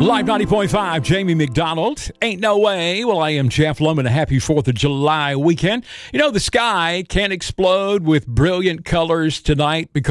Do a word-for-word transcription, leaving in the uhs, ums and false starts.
Live ninety point five, Jamie McDonald. Ain't no way. Well, I am Jeff Lohman. A happy fourth of July weekend. You know, the sky can explode with brilliant colors tonight because